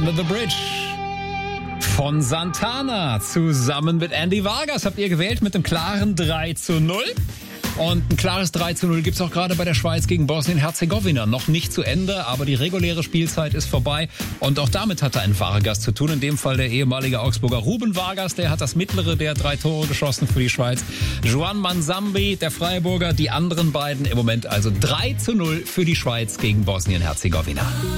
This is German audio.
Under the Bridge von Santana zusammen mit Andy Vargas habt ihr gewählt mit dem klaren 3:0. Und ein klares 3:0 gibt's auch gerade bei der Schweiz gegen Bosnien-Herzegowina. Noch nicht zu Ende, aber die reguläre Spielzeit ist vorbei. Und auch damit hatte ein Fahrgast zu tun. In dem Fall der ehemalige Augsburger Ruben Vargas. Der hat das mittlere der 3 Tore geschossen für die Schweiz. Juan Manzambi, der Freiburger, die anderen beiden im Moment also 3:0 für die Schweiz gegen Bosnien-Herzegowina.